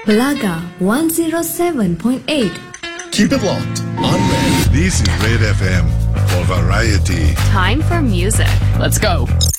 Balaga 107.8. Keep it locked on Red. This is Red FM for variety. Time for music. Let's go.